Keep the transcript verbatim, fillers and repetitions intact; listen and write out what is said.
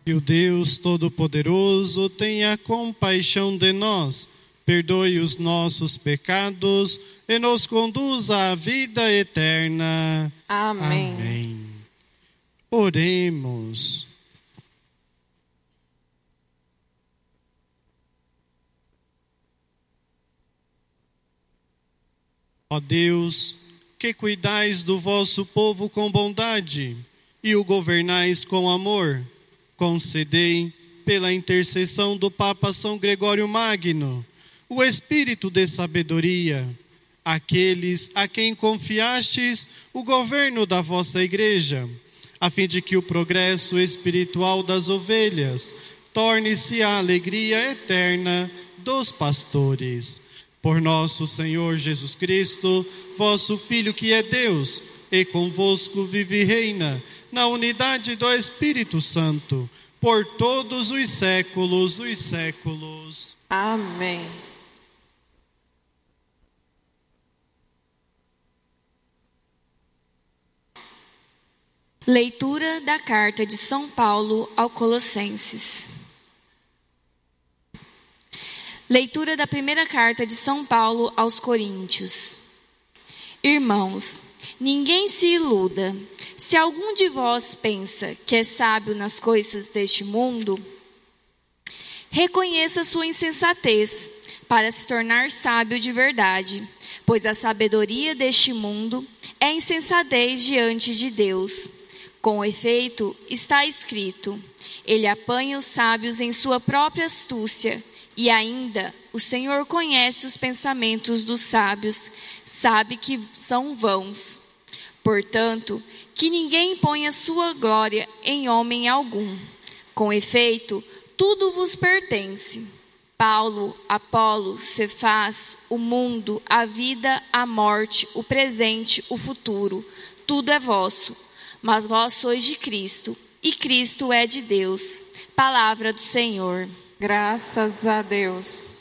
E o Deus Todo-Poderoso tenha compaixão de nós, perdoe os nossos pecados e nos conduza à vida eterna. Amém. Amém. Oremos. Ó Deus, que cuidais do vosso povo com bondade e o governais com amor, concedei, pela intercessão do Papa São Gregório Magno, o espírito de sabedoria, àqueles a quem confiastes o governo da vossa igreja, a fim de que o progresso espiritual das ovelhas torne-se a alegria eterna dos pastores. Por nosso Senhor Jesus Cristo, vosso Filho que é Deus, e convosco vive e reina, na unidade do Espírito Santo, por todos os séculos dos séculos. Amém. Leitura da carta de São Paulo aos Colossenses. Leitura da primeira carta de São Paulo aos Coríntios. Irmãos, ninguém se iluda. Se algum de vós pensa que é sábio nas coisas deste mundo, reconheça sua insensatez para se tornar sábio de verdade, pois a sabedoria deste mundo é insensatez diante de Deus. Com efeito, está escrito: ele apanha os sábios em sua própria astúcia, e ainda o Senhor conhece os pensamentos dos sábios, sabe que são vãos. Portanto, que ninguém ponha sua glória em homem algum. Com efeito, tudo vos pertence: Paulo, Apolo, Cefás, o mundo, a vida, a morte, o presente, o futuro. Tudo é vosso. Mas vós sois de Cristo, e Cristo é de Deus. Palavra do Senhor. Graças a Deus.